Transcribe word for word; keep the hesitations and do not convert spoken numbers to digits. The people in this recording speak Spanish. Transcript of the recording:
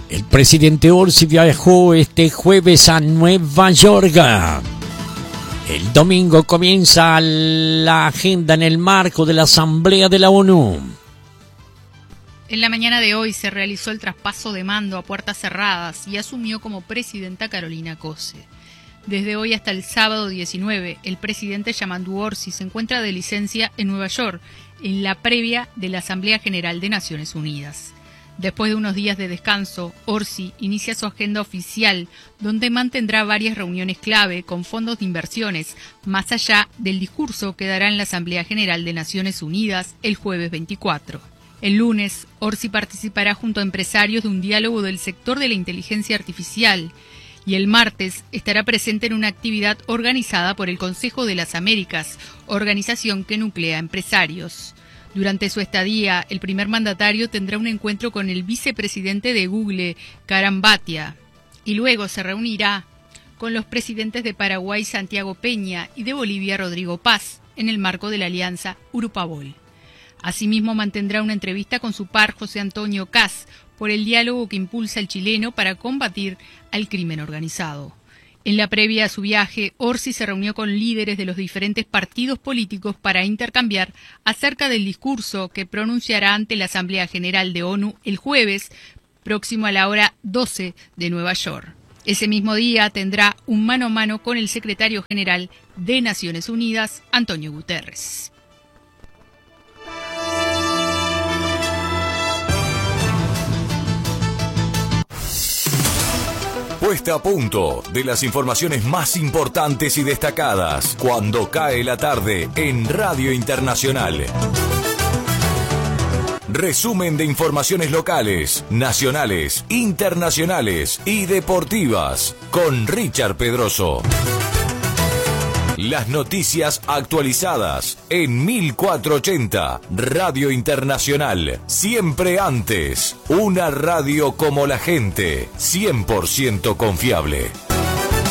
El presidente Orsi viajó este jueves a Nueva York. El domingo comienza la agenda en el marco de la Asamblea de la ONU. En la mañana de hoy se realizó el traspaso de mando a puertas cerradas y asumió como presidenta Carolina Cose. Desde hoy hasta el sábado diecinueve, el presidente Yamandu Orsi se encuentra de licencia en Nueva York, en la previa de la Asamblea General de Naciones Unidas. Después de unos días de descanso, Orsi inicia su agenda oficial, donde mantendrá varias reuniones clave con fondos de inversiones, más allá del discurso que dará en la Asamblea General de Naciones Unidas el jueves veinticuatro. El lunes, Orsi participará junto a empresarios de un diálogo del sector de la inteligencia artificial y el martes estará presente en una actividad organizada por el Consejo de las Américas, organización que nuclea empresarios. Durante su estadía, el primer mandatario tendrá un encuentro con el vicepresidente de Google, Karan Bhatia, y luego se reunirá con los presidentes de Paraguay, Santiago Peña, y de Bolivia, Rodrigo Paz, en el marco de la alianza Urupabol. Asimismo, mantendrá una entrevista con su par, José Antonio Kaz, por el diálogo que impulsa el chileno para combatir al crimen organizado. En la previa a su viaje, Orsi se reunió con líderes de los diferentes partidos políticos para intercambiar acerca del discurso que pronunciará ante la Asamblea General de ONU el jueves, próximo a la hora doce de Nueva York. Ese mismo día tendrá un mano a mano con el secretario general de Naciones Unidas, Antonio Guterres. Puesta a punto de las informaciones más importantes y destacadas cuando cae la tarde en Radio Internacional. Resumen de informaciones locales, nacionales, internacionales y deportivas con Richard Pedroso. Las noticias actualizadas en mil cuatrocientos ochenta, Radio Internacional. Siempre antes, una radio como la gente, cien por ciento confiable.